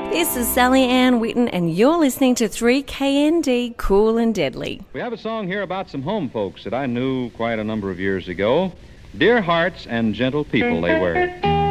This is Sally Ann Whitten, and you're listening to 3KND Cool and Deadly. We have a song here about some home folks that I knew quite a number of years ago. Dear hearts and gentle people they were.